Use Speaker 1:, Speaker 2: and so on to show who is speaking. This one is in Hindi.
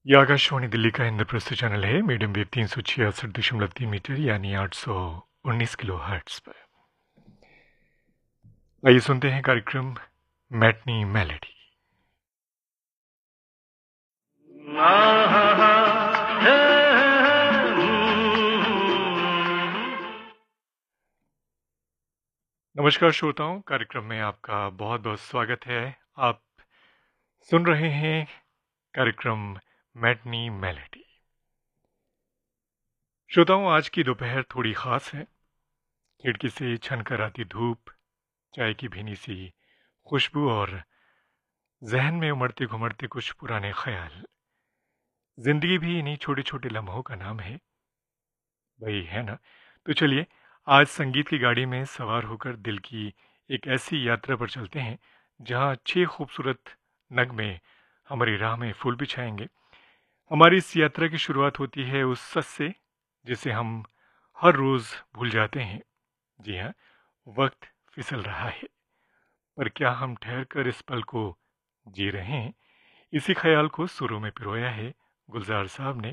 Speaker 1: ये आकाशवाणी दिल्ली का इंद्रप्रस्थ चैनल है। मीडियम वेव 366.3 मीटर यानी 819 किलो हर्ट्स पर। आइए सुनते हैं कार्यक्रम मैटनी मेलेडी। नमस्कार श्रोताओं, कार्यक्रम में आपका बहुत बहुत स्वागत है। आप सुन रहे हैं कार्यक्रम मैटनी मेलेडी। श्रोताओं, आज की दोपहर थोड़ी ख़ास है। खिड़की से छन कर आती धूप, चाय की भीनी सी खुशबू और जहन में उमड़ते घुमड़ते कुछ पुराने ख्याल। जिंदगी भी इन्हीं छोटे छोटे लम्हों का नाम है, वही है ना। तो चलिए, आज संगीत की गाड़ी में सवार होकर दिल की एक ऐसी यात्रा पर चलते हैं जहाँ 6 खूबसूरत नगमे हमारी राह में फूल बिछाएंगे। हमारी इस यात्रा की शुरुआत होती है उस सच से जिसे हम हर रोज़ भूल जाते हैं। जी हाँ, वक्त फिसल रहा है, पर क्या हम ठहर कर इस पल को जी रहे हैं? इसी ख्याल को सुरों में पिरोया है गुलजार साहब ने।